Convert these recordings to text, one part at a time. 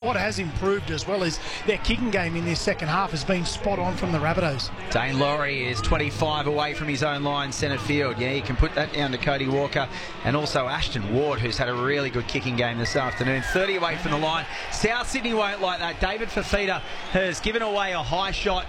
what has improved as well is their kicking game in this second half has been spot on from the Rabbitohs. Dane Laurie is 25 away from his own line, centre field. Yeah, you can put that down to Cody Walker and also Ashton Ward, who's had a really good kicking game this afternoon. 30 away from the line. South Sydney won't like that. David Fafita has given away a high shot.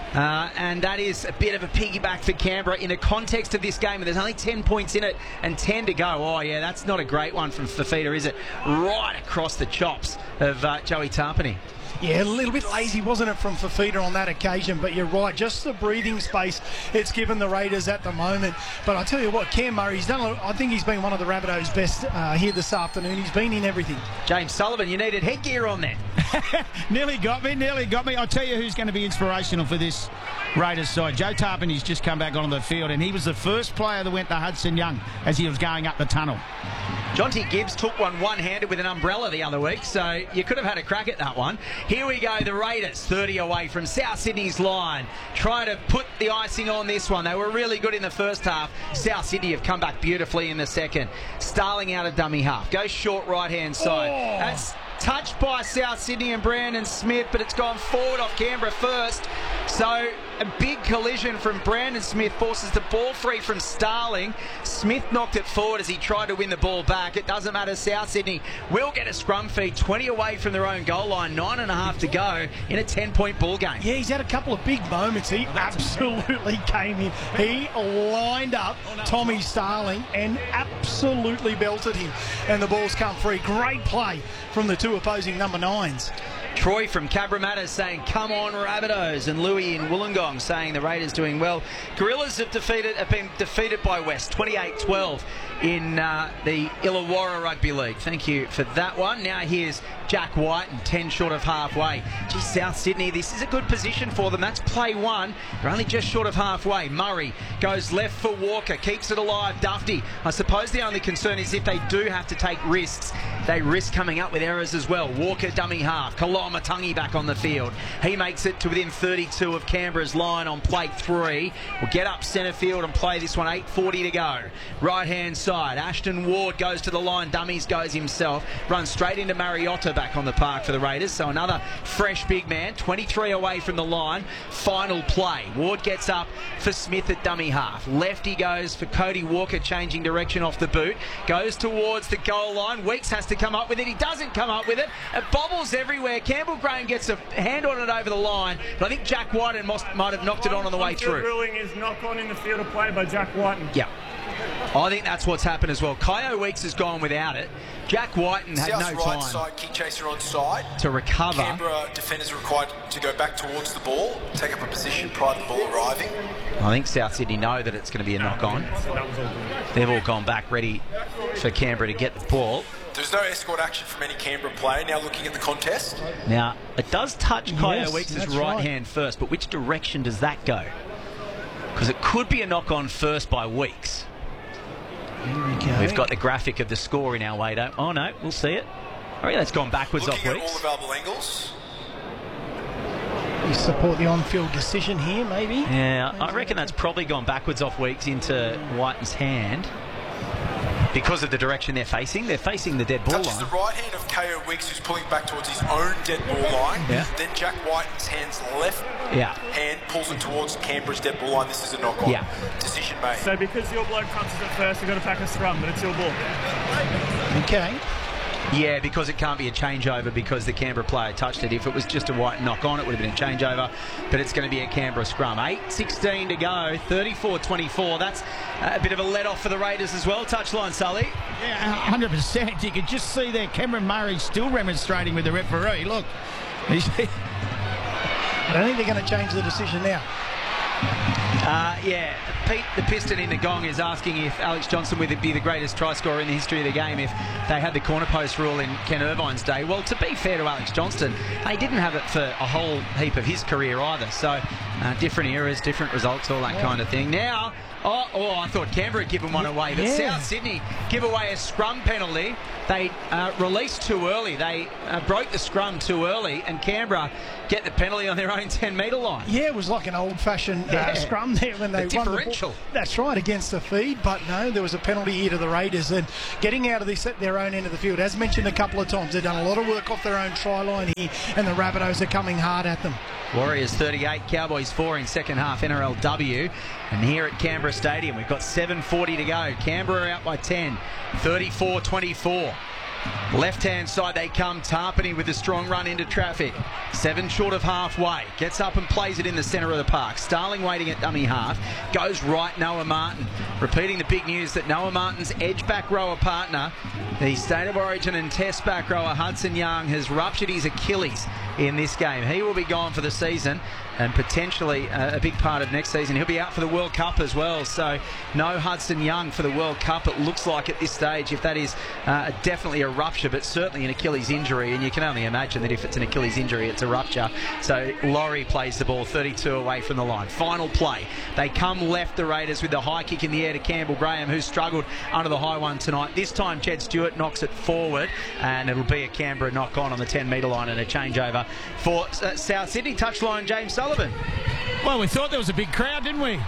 And that is a bit of a piggyback for Canberra in the context of this game. And there's only 10 points in it and 10 to go. Oh, yeah, that's not a great one from Fafita, is it? Right across the chops of Joey Tarpany. Yeah, a little bit lazy, wasn't it, from Fafita on that occasion? But you're right, just the breathing space it's given the Raiders at the moment. But I tell you what, Cam Murray's done. I think he's been one of the Rabbitohs' best here this afternoon. He's been in everything. James Sullivan, you needed headgear on there. Nearly got me. I'll tell you who's going to be inspirational for this Raiders side. Joe Tarpany's just come back onto the field, and he was the first player that went to Hudson Young as he was going up the tunnel. Jonty Gibbs took one-handed with an umbrella the other week, so you could have had a crack at that one. Here we go, the Raiders, 30 away from South Sydney's line, trying to put the icing on this one. They were really good in the first half. South Sydney have come back beautifully in the second. Starling out of dummy half, goes short right-hand side. Oh. That's touched by South Sydney and Brandon Smith, but it's gone forward off Canberra first. So a big collision from Brandon Smith forces the ball free from Starling. Smith knocked it forward as he tried to win the ball back. It doesn't matter. South Sydney will get a scrum feed, 20 away from their own goal line, 9.5 to go in a 10-point ball game. Yeah, he's had a couple of big moments. He absolutely came in. He lined up Tommy Starling and absolutely belted him. And the ball's come free. Great play from the two opposing number 9s. Troy from Cabramatta saying, come on Rabbitohs, and Louis in Wollongong saying the Raiders doing well. Gorillas have been defeated by West, 28-12 in the Illawarra Rugby League. Thank you for that one. Now here's Jack White and 10 short of halfway. Gee, South Sydney, this is a good position for them. That's play one. They're only just short of halfway. Murray goes left for Walker, keeps it alive. Dufty. I suppose the only concern is if they do have to take risks, they risk coming up with errors as well. Walker dummy half. Kalamatangi back on the field. He makes it to within 32 of Canberra's line on plate 3. We'll get up centre field and play this one. 8:40 to go. Right hand side. Ashton Ward goes to the line. Dummies goes himself. Runs straight into Mariotta back on the park for the Raiders. So another fresh big man. 23 away from the line. Final play. Ward gets up for Smith at dummy half. Lefty goes for Cody Walker, changing direction off the boot. Goes towards the goal line. Weeks has to come up with it. He doesn't come up with it. It bobbles everywhere. Campbell Graham gets a hand on it over the line. But I think Jack Whiten might have knocked it on the way through. Ruling is knock on in the field of play by Jack Whiten. Yeah. I think that's what's happened as well. Kyo Weeks has gone without it. Jack Whiten had South's no right time side, kick chaser on side. to recover. Canberra defenders are required to go back towards the ball, take up a position prior to the ball arriving. I think South Sydney know that it's going to be a knock-on. They've all gone back ready for Canberra to get the ball. There's no escort action from any Canberra player now looking at the contest. Now, it does touch Kyo Yes, Weeks' that's right right. hand first, but which direction does that go? Because it could be a knock-on first by Weeks. Here we go. We've got the graphic of the score in our way, don't? Oh, no, we'll see it. Oh, yeah, that's gone backwards Looking off at all Weeks. available angles. You support the on-field decision here, maybe? Yeah, I reckon that's probably gone backwards off Weeks into Whiten's hand. Because of the direction they're facing the dead ball Touches line. the right hand of KO Weeks, who's pulling back towards his own dead ball line. Yeah. Then Jack Whiten's left hand pulls it towards Canberra's dead ball line. This is a knock-on. Yeah. Decision made. So because your bloke touches it first, you've got to pack a scrum, but it's your ball. Okay. Yeah, because it can't be a changeover because the Canberra player touched it. If it was just a White knock-on, it would have been a changeover, but it's going to be a Canberra scrum. 8:16 to go, 34-24. That's a bit of a let-off for the Raiders as well. Touchline, Sully. Yeah, 100%. You could just see there Cameron Murray still remonstrating with the referee. Look, he's... I don't think they're going to change the decision now. Yeah, Pete the Piston in the gong is asking if Alex Johnson would be the greatest try scorer in the history of the game if they had the corner post rule in Ken Irvine's day. Well, to be fair to Alex Johnston, he didn't have it for a whole heap of his career either. So different eras, different results, all that kind of thing. Now, I thought Canberra had given one away, but Yeah. South Sydney give away a scrum penalty. they released too early. They broke the scrum too early, and Canberra get the penalty on their own 10-metre line. Yeah, it was like an old-fashioned scrum there when they won the ball. That's right, against the feed, but no, there was a penalty here to the Raiders, and getting out of this at their own end of the field. As mentioned a couple of times, they've done a lot of work off their own try line here, and the Rabbitohs are coming hard at them. Warriors 38, Cowboys 4 in second half NRLW. And here at Canberra Stadium, we've got 7:40 to go. Canberra out by 10, 34-24. Left-hand side they come. Tarpany with a strong run into traffic. 7 short of halfway. Gets up and plays it in the centre of the park. Starling waiting at dummy half. Goes right, Noah Martin. Repeating the big news that Noah Martin's edge back rower partner, the State of Origin and Test back rower Hudson Young, has ruptured his Achilles in this game. He will be gone for the season and potentially a big part of next season. He'll be out for the World Cup as well. So no Hudson Young for the World Cup, it looks like at this stage, if that is definitely a rupture, but certainly an Achilles injury. And you can only imagine that if it's an Achilles injury, it's a rupture. So Laurie plays the ball 32 away from the line. Final play. They come left, the Raiders, with the high kick in the air to Campbell Graham, who's struggled under the high one tonight. This time Jed Stewart knocks it forward, and it'll be a Canberra knock-on the 10-metre line and a changeover for South Sydney. Touchline, James Sullivan. Well, we thought there was a big crowd, didn't we?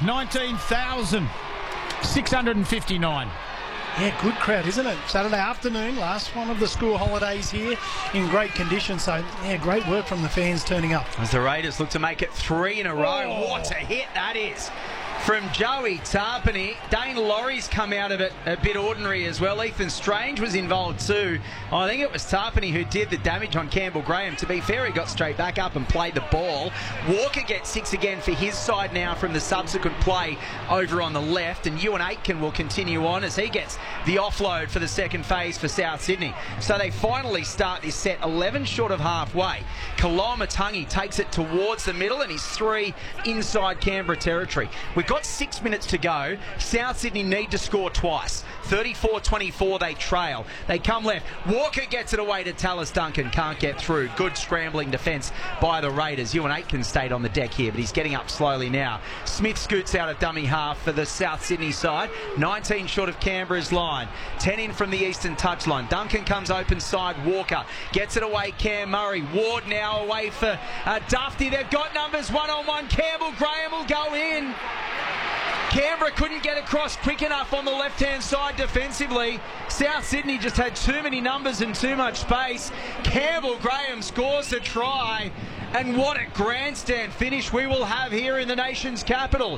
19,659. Yeah, good crowd, isn't it? Saturday afternoon, last one of the school holidays here, in great condition. So, yeah, great work from the fans turning up. As the Raiders look to make it 3 in a row. Oh. What a hit that is from Joey Tarpany. Dane Laurie's come out of it a bit ordinary as well. Ethan Strange was involved too. I think it was Tarpany who did the damage on Campbell Graham. To be fair, he got straight back up and played the ball. Walker gets 6 again for his side now from the subsequent play over on the left, and Ewan Aitken will continue on as he gets the offload for the second phase for South Sydney. So they finally start this set 11 short of halfway. Kaloamatangi takes it towards the middle, and he's 3 inside Canberra territory. We've got 6 minutes to go. South Sydney need to score twice. 34-24 they trail. They come left. Walker gets it away to Tallis Duncan. Can't get through. Good scrambling defence by the Raiders. Ewan Aitken stayed on the deck here, but he's getting up slowly now. Smith scoots out of dummy half for the South Sydney side. 19 short of Canberra's line. 10 in from the eastern touchline. Duncan comes open side. Walker gets it away. Cam Murray. Ward now away for Dufty. They've got numbers 1-on-1. Campbell Graham will go in. Canberra couldn't get across quick enough on the left-hand side defensively. South Sydney just had too many numbers and too much space. Campbell Graham scores the try. And what a grandstand finish we will have here in the nation's capital.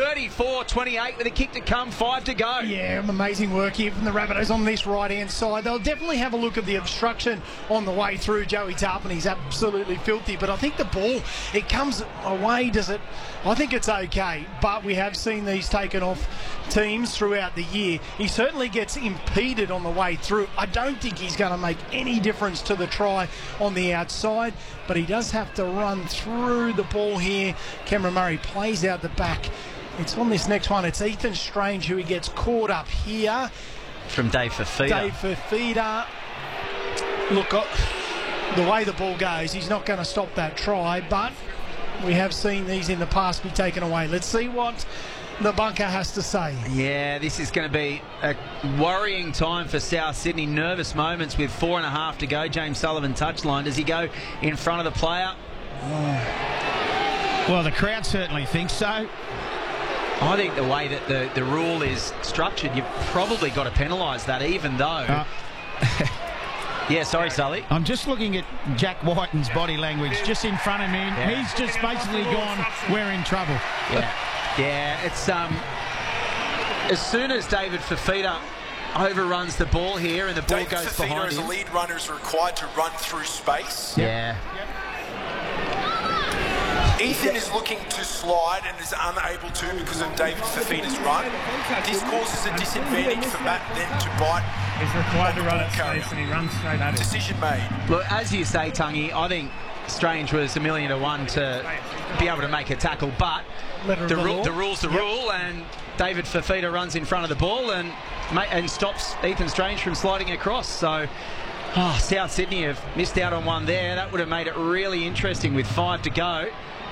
34-28 with a kick to come, 5 to go. Yeah, amazing work here from the Rabbitohs on this right-hand side. They'll definitely have a look at the obstruction on the way through. Joey Tarpany's absolutely filthy, but I think the ball, it comes away, does it? I think it's okay, but we have seen these taken off teams throughout the year. He certainly gets impeded on the way through. I don't think he's going to make any difference to the try on the outside, but he does have to run through the ball here. Cameron Murray plays out the back. It's on this next one. It's Ethan Strange who he gets caught up here. From Dave Fafita. Dave Fafita. Look, the way the ball goes, he's not going to stop that try, but we have seen these in the past be taken away. Let's see what the bunker has to say. Yeah, this is going to be a worrying time for South Sydney. Nervous moments with 4.5 to go. James Sullivan touchline. Does he go in front of the player? Well, the crowd certainly thinks so. I think the way that the rule is structured, you've probably got to penalise that, even though... Yeah, sorry, Sully. I'm just looking at Jack Whiten's body language just in front of me. Yeah. He's just basically gone, we're in trouble. Yeah, it's... as soon as David Fafita overruns the ball here and the ball goes Fafita behind as him... a lead runner is required to run through space. Yeah. Ethan is looking to slide and is unable to because of David Fafita's run. This causes a disadvantage for Matt then to bite. He's required to run at space and he runs straight at it. Decision made. Look, as you say, Tungy, I think Strange was 1,000,000 to 1 to be able to make a tackle, but the rule's the rule, and David Fafita runs in front of the ball and stops Ethan Strange from sliding across. So South Sydney have missed out on one there. That would have made it really interesting with 5 to go.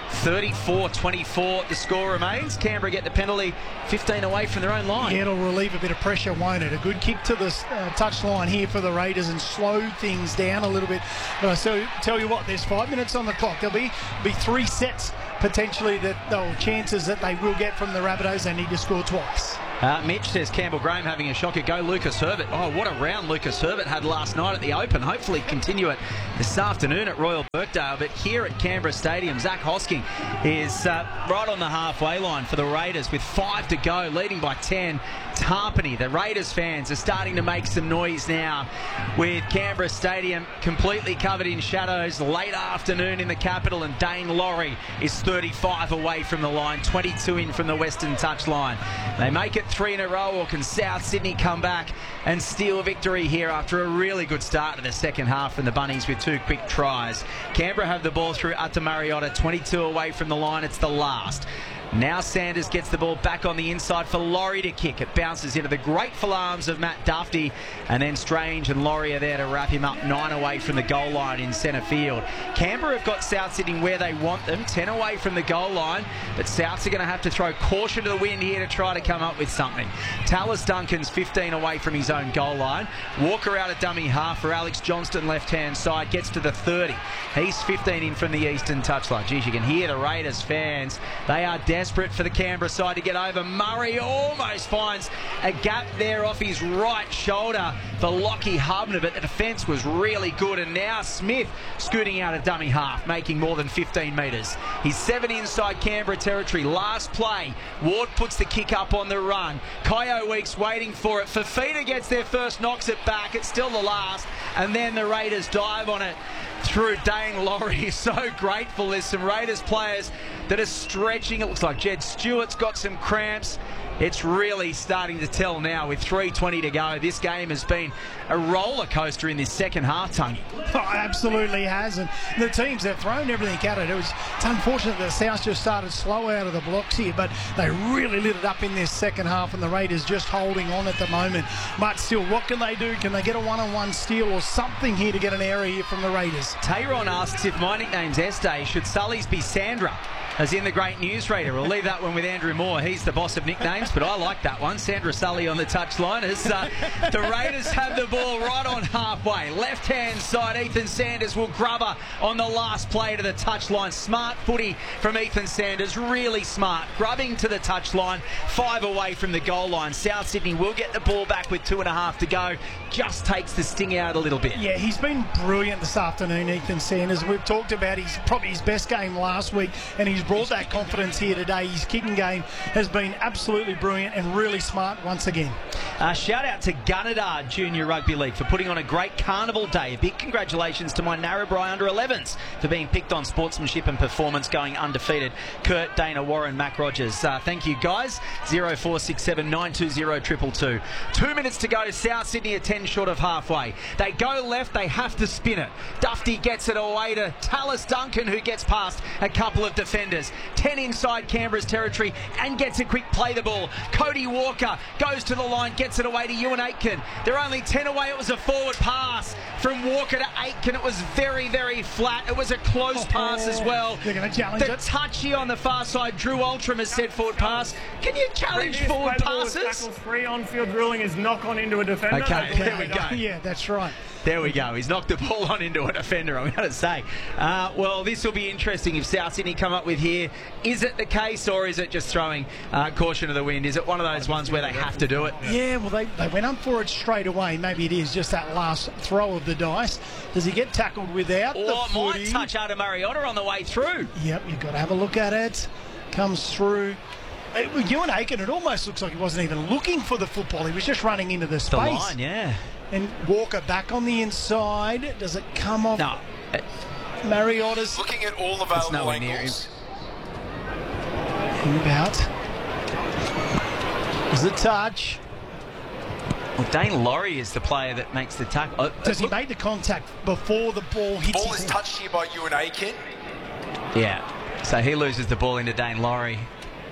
34-24 the score remains. Canberra get the penalty, 15 away from their own line. Yeah, it'll relieve a bit of pressure, won't it? A good kick to the touch line here for the Raiders and slow things down a little bit. But I tell you what, there's 5 minutes on the clock. There'll be 3 sets potentially chances that they will get from the Rabbitohs. They need to score twice. Mitch says Campbell Graham having a shocker. Go Lucas Herbert. Oh, what a round Lucas Herbert had last night at the Open. Hopefully continue it this afternoon at Royal Birkdale. But here at Canberra Stadium, Zach Hosking is right on the halfway line for the Raiders with 5 to go, leading by 10. Tarpany, the Raiders fans are starting to make some noise now with Canberra Stadium completely covered in shadows. Late afternoon in the capital, and Dane Laurie is 35 away from the line, 22 in from the western touchline. They make it 3 in a row, or can South Sydney come back and steal victory here after a really good start to the second half from the Bunnies with 2 quick tries? Canberra have the ball through Ata Mariota, 22 away from the line. It's the last. Now Sanders gets the ball back on the inside for Laurie to kick. It bounces into the grateful arms of Matt Duffy, and then Strange and Laurie are there to wrap him up, 9 away from the goal line in centre field. Canberra have got South sitting where they want them, 10 away from the goal line, but Souths are going to have to throw caution to the wind here to try to come up with something. Tallis Duncan's 15 away from his own goal line. Walker out at dummy half for Alex Johnston, left-hand side, gets to the 30. He's 15 in from the eastern touchline. Geez, you can hear the Raiders fans. They are desperate for the Canberra side to get over. Murray almost finds a gap there off his right shoulder for Lockie Hubner, but the defence was really good. And now Smith scooting out of dummy half, making more than 15 metres. He's 7 inside Canberra territory. Last play, Ward puts the kick up on the run. Kyo Weeks waiting for it. Fafita gets there first, knocks it back. It's still the last. And then the Raiders dive on it through Dane Laurie. So grateful. There's some Raiders players that are stretching. It looks like Jed Stewart's got some cramps. It's really starting to tell now with 3:20 to go. This game has been a roller coaster in this second half, Tungy. Oh, absolutely has. And the teams have thrown everything at it. It's unfortunate that the South just started slow out of the blocks here, but they really lit it up in this second half, and the Raiders just holding on at the moment. But still, what can they do? Can they get a one-on-one steal or something here to get an error here from the Raiders? Tayron asks if my nickname's Este, should Sully's be Sandra? As in the great newsreader. We'll leave that one with Andrew Moore. He's the boss of nicknames, but I like that one. Sandra Sully on the touchline as the Raiders have the ball right on halfway. Left-hand side, Ethan Sanders will grub her on the last play to the touchline. Smart footy from Ethan Sanders, really smart. Grubbing to the touchline, 5 away from the goal line. South Sydney will get the ball back with 2.5 to go. Just takes the sting out a little bit. Yeah, he's been brilliant this afternoon, Ethan Sanders. We've talked about probably his best game last week, and he's brought that confidence here today. His kicking game has been absolutely brilliant and really smart once again. Shout out to Gunnedah Junior Rugby League for putting on a great carnival day. A big congratulations to my Narrabri under-11s for being picked on sportsmanship and performance, going undefeated. Kurt, Dana, Warren, Mac Rogers. Thank you, guys. 0467 920 222. 2 minutes to go. South Sydney are 10 short of halfway. They go left. They have to spin it. Duffy gets it away to Tallis Duncan, who gets past a couple of defenders. 10 inside Canberra's territory and gets a quick play the ball. Cody Walker goes to the line, gets it away to Ewan Aitken. They're only 10 away. It was a forward pass from Walker to Aitken. It was very, very flat. It was a close pass as well. They're going to challenge it. Touchy on the far side. Drew Altram has said forward pass. Can you challenge forward passes? Tackle-free on-field ruling is knock on into a defender. Okay, there we go. Yeah, that's right. There we go. He's knocked the ball on into a defender, I'm going to say. Well, this will be interesting if South Sydney come up with here. Is it the case, or is it just throwing caution to the wind? Is it one of those ones where they have to do it? Yeah, well, they went up for it straight away. Maybe it is just that last throw of the dice. Does he get tackled without the footy? Might touch Ata Mariota on the way through. Yep, you've got to have a look at it. Comes through. Ewan Aitken, it almost looks like he wasn't even looking for the football. He was just running into the space. The line, yeah. And Walker back on the inside. Does it come off? No. Mariota's looking at all available angles. About. Is a touch. Well, Dane Laurie is the player that makes the tackle. Does he make the contact before the ball hits? The ball is touched here by Ewan Aitken. Yeah. So he loses the ball into Dane Laurie.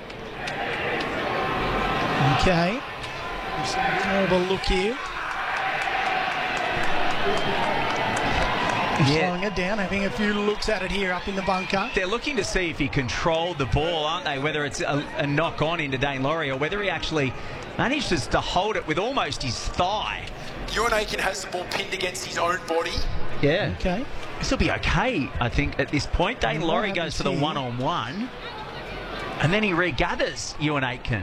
Okay. Let's have a look here. Slowing it down, having a few looks at it here up in the bunker. They're looking to see if he controlled the ball, aren't they? Whether it's a knock on into Dane Laurie or whether he actually manages to hold it with almost his thigh. Ewan Aiken has the ball pinned against his own body. Yeah. Okay. This will be okay, I think, at this point. Dane Laurie goes for the one-on-one, and then he regathers Ewan Aitken.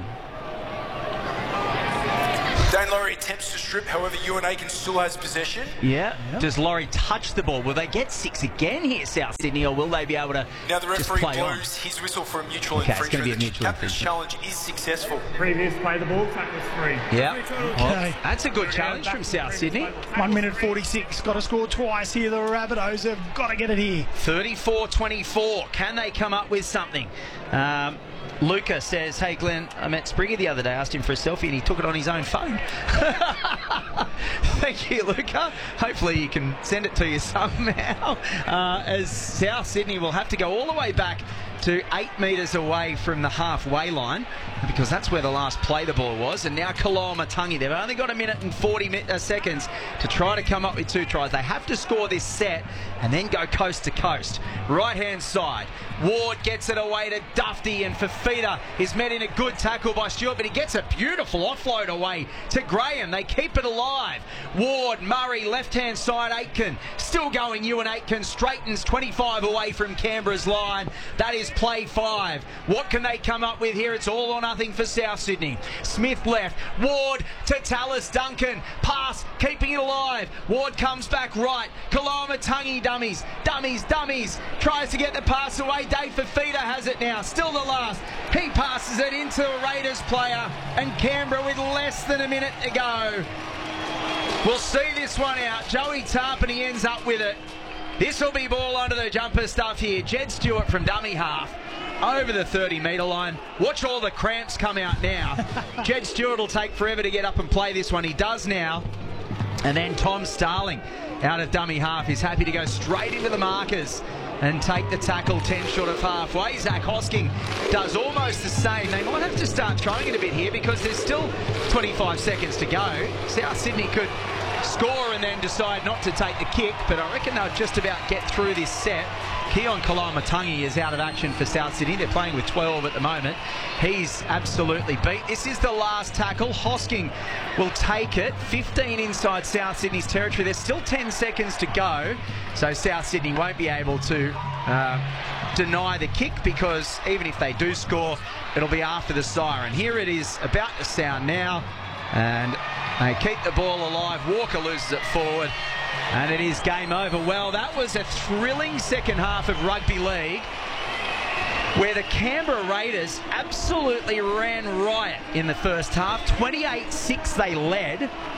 Dane Laurie attempts to strip, however, Ewan Aiken still has possession. Yeah. Does Laurie touch the ball? Will they get 6 again here, South Sydney, or will they be able to Now the just referee play on? blows his whistle for a mutual Okay, it's infringement. going to be a mutual Captain's infringement. challenge is successful. Previous play the ball, tackles 3. Yeah. Okay. That's a good challenge from South Sydney. 1 minute 46. Got to score twice here. The Rabbitohs have got to get it here. 34-24. Can they come up with something? Luca says, hey Glenn, I met Springer the other day, asked him for a selfie and he took it on his own phone. Thank you, Luca. Hopefully you can send it to you somehow. As South Sydney will have to go all the way back to 8 metres away from the halfway line, because that's where the last play the ball was. And now Koloamatangi, they've only got 1 minute and 40 seconds to try to come up with 2 tries. They have to score this set and then go coast to coast. Right hand side, Ward gets it away to Dufty, and Fafita is met in a good tackle by Stewart, but he gets a beautiful offload away to Graham. They keep it alive. Ward, Murray, left hand side, Aitken still going. Ewan Aitken straightens 25 away from Canberra's line. That is play 5. What can they come up with here? It's all or nothing for South Sydney. Smith left, Ward to Tallis Duncan, pass, keeping it alive. Ward comes back right, Koloamatangi dummies, tries to get the pass away. Dave Fafita has it now, still the last. He passes it into a Raiders player, and Canberra with less than 1 minute to go we'll see this one out. Joey Tarpany ends up with it. This will be ball under the jumper stuff here. Jed Stewart from dummy half over the 30-metre line. Watch all the cramps come out now. Jed Stewart will take forever to get up and play this one. He does now. And then Tom Starling out of dummy half is happy to go straight into the markers and take the tackle 10 short of halfway. Zach Hosking does almost the same. They might have to start throwing it a bit here because there's still 25 seconds to go. South Sydney could score and then decide not to take the kick, but I reckon they'll just about get through this set. Keon Koloamatangi is out of action for South Sydney. They're playing with 12 at the moment. He's absolutely beat. This is the last tackle. Hosking will take it. 15 inside South Sydney's territory. There's still 10 seconds to go, so South Sydney won't be able to deny the kick, because even if they do score, it'll be after the siren. Here it is about to sound now, and they keep the ball alive. Walker loses it forward, and it is game over. Well, that was a thrilling second half of rugby league, where the Canberra Raiders absolutely ran riot in the first half. 28-6 they led,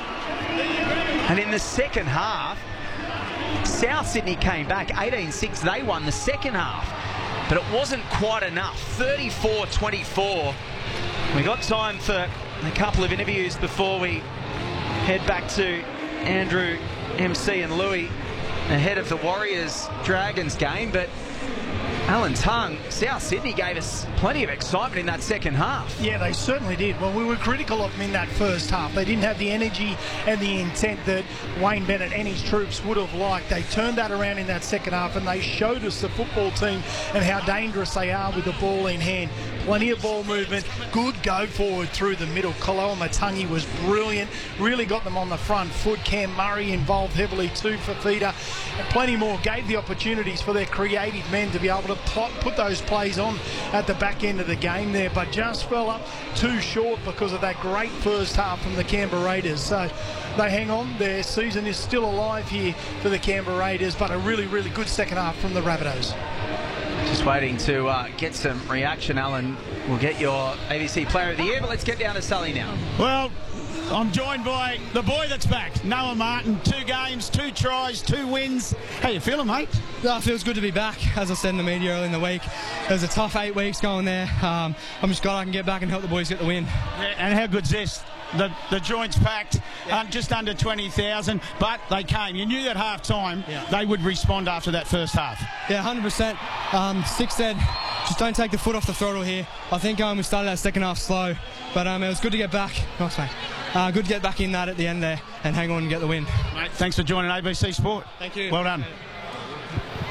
and in the second half, South Sydney came back. 18-6 they won the second half, but it wasn't quite enough. 34-24. We got time for a couple of interviews before we head back to Andrew, MC and Louis ahead of the Warriors-Dragons game, but Alan Tongue, South Sydney gave us plenty of excitement in that second half. Yeah, they certainly did. Well, we were critical of them in that first half. They didn't have the energy and the intent that Wayne Bennett and his troops would have liked. They turned that around in that second half, and they showed us, the football team, and how dangerous they are with the ball in hand. Plenty of ball movement, good go forward through the middle. Koloamatangi was brilliant, really got them on the front foot. Cam Murray involved heavily too for Fafita, and plenty more. Gave the opportunities for their creative men to be able to put those plays on at the back end of the game there, but just fell up too short because of that great first half from the Canberra Raiders. So they hang on. Their season is still alive here for the Canberra Raiders, but a really, really good second half from the Rabbitohs. Just waiting to get some reaction. Alan, we'll get your ABC Player of the Year, but let's get down to Sully now. Well, I'm joined by the boy that's back, Noah Martin. 2 games, 2 tries, 2 wins. How you feeling, mate? It feels good to be back. As I said in the media early in the week, it was a tough 8 weeks going there. I'm just glad I can get back and help the boys get the win. Yeah, and how good's this? The joints packed, just under 20,000, but they came. You knew at half-time they would respond after that first half. Yeah, 100%. Six said, just don't take the foot off the throttle here. I think we started that second half slow, but it was good to get back. Nice, mate. Good to get back in that at the end there and hang on and get the win. Mate, thanks for joining ABC Sport. Thank you. Well done.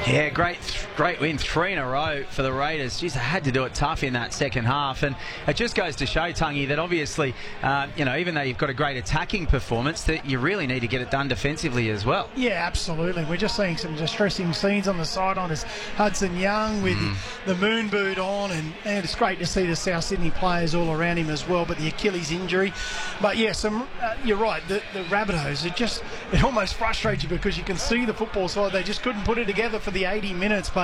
Yeah, great win, 3 in a row for the Raiders. Jeez, they had to do it tough in that second half, and it just goes to show, Tungy, that obviously, even though you've got a great attacking performance, that you really need to get it done defensively as well. Yeah, absolutely. We're just seeing some distressing scenes on the sideline as Hudson Young with the moon boot on, and it's great to see the South Sydney players all around him as well, but the Achilles injury. But yeah, you're right, the Rabbitohs, it almost frustrates you because you can see the football side, they just couldn't put it together for the 80 minutes, but